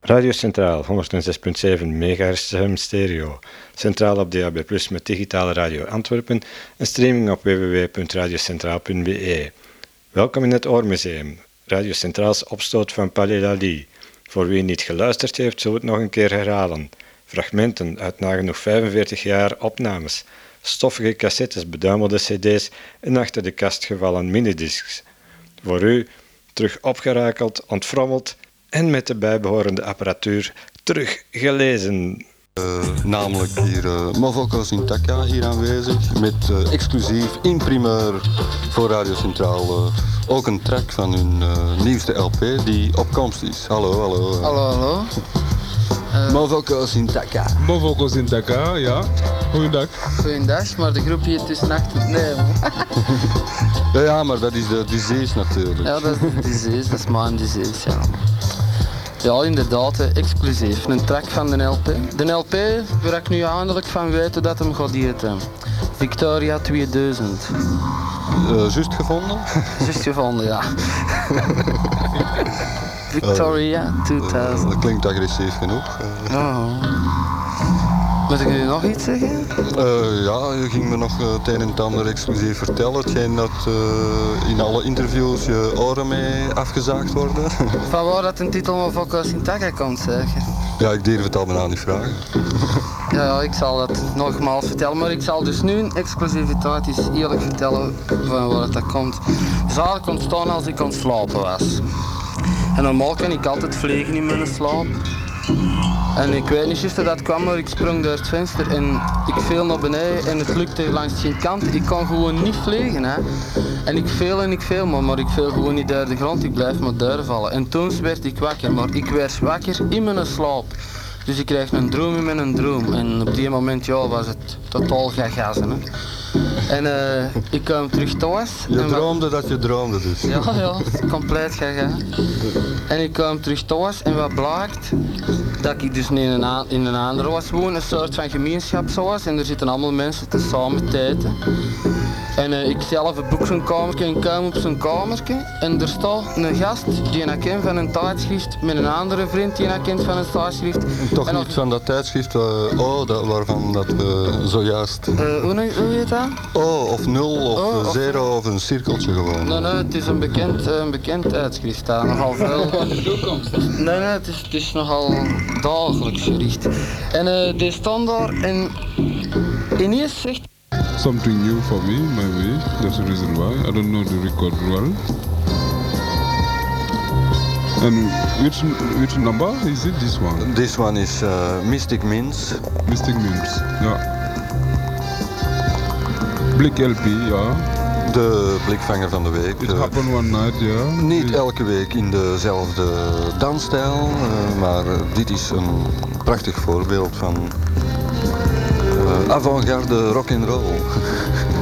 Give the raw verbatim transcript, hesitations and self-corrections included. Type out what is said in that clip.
Radio Centraal, honderdzes komma zeven megahertz stereo. Centraal op D A B plus, met digitale radio Antwerpen en streaming op w w w punt radiocentraal punt b e. Welkom in het Oormuseum. Radio Centraals opstoot van Palais Lally. Voor wie niet geluisterd heeft, zullen we het nog een keer herhalen. Fragmenten uit nagenoeg vijfenveertig jaar opnames. Stoffige cassettes, beduimelde cd's en achter de kast gevallen minidiscs. Voor u terug opgerakeld, ontfrommeld en met de bijbehorende apparatuur terug gelezen. Uh, namelijk hier uh, Movoko Sintaka hier aanwezig met uh, exclusief in primeur voor Radio Centraal uh, ook een track van hun uh, nieuwste L P die op komst is. Hallo, hallo. Hallo, hallo. Uh, Movoko Sintaka. Movoko Sintaka, ja. Goeiedag. Goeiedag, maar de groep hier tussen acht het nemen. ja, ja, maar dat is de disease natuurlijk. Ja, dat is de disease, dat is mijn disease, ja. Ja, inderdaad, exclusief. Een track van de L P. De L P waar ik nu eindelijk van weet dat hem gaat eten. Victoria tweeduizend. Uh, Juist gevonden? Juist gevonden, ja. Victoria tweeduizend. Uh, dat klinkt agressief genoeg. Uh, oh. Moet ik nu nog iets zeggen? Uh, ja, je ging me nog uh, het een en het ander exclusief vertellen. Hetgeen dat uh, in alle interviews je oren mee afgezaagd worden. Van waar dat een titel Movoko Sintaka komt, zeggen? Ja, ik durf het al bijna niet vragen. ja, ja, ik zal dat nogmaals vertellen. Maar ik zal dus nu een exclusiviteit eens eerlijk vertellen van waar dat komt. Het is eigenlijk ontstaan als ik aan het slapen was. En normaal kan ik altijd vliegen in mijn slaap. En ik weet niet juist hoe dat kwam, maar ik sprong door het venster en ik viel naar beneden en het lukte langs geen kant. Ik kon gewoon niet vliegen, hè. En ik viel en ik viel maar, maar ik viel gewoon niet door de grond, ik blijf maar doorvallen. En toen werd ik wakker, maar ik werd wakker in mijn slaap. Dus ik kreeg een droom in mijn droom en op die moment ja, was het totaal gagazen, hè. En uh, ik kwam terug thuis. Je droomde wat... dat je droomde dus. Ja, ja, compleet gegaan. En ik kwam terug thuis en wat blijkt? Dat ik dus in een, a- in een andere was woon, een soort van gemeenschap zoals. En er zitten allemaal mensen te samen te eten. En uh, ik zelf boek zo'n kamertje en kom op zo'n kamertje. En er staat een gast die ik ken van een tijdschrift met een andere vriend die ik kent van een tijdschrift. Toch en niet van dat tijdschrift, uh, oh, dat, waarvan dat we zojuist... Uh, hoe, hoe heet dat? Oh, of nul, of oh, zero, of... of een cirkeltje gewoon. Nee, nee, het is een bekend, een bekend tijdschrift, daar nogal veel... Nee, nee, het is, het is nogal dagelijks gericht. En uh, die staan daar en ineens zegt... Something new for me, maybe. That's the reason why. I don't know the record well. And which which number is it? This one? This one is uh, Mystic Mints. Mystic Mints, ja. Blik L P, ja. De blikvanger van de week. It uh, happened one night, ja. Niet elke week in dezelfde dansstijl, uh, maar uh, dit is een prachtig voorbeeld van uh, avant-garde rock'n'roll.